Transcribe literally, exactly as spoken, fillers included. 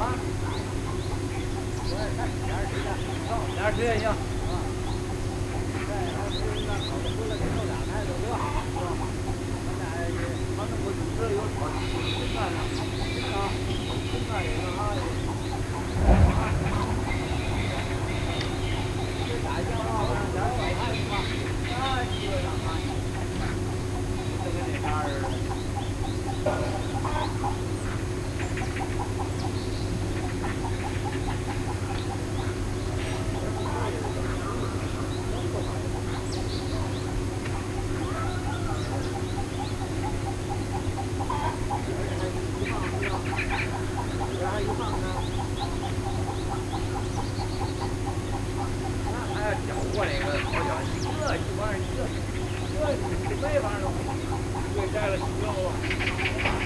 俩吃也行。反正我这有炒青菜了，啊，青菜也是啊。这大酱啊，反正点外卖嘛，啊，基本上啊，就跟那啥似的。叫我那个好像一个一碗一个，这这没法弄，对，摘了几个。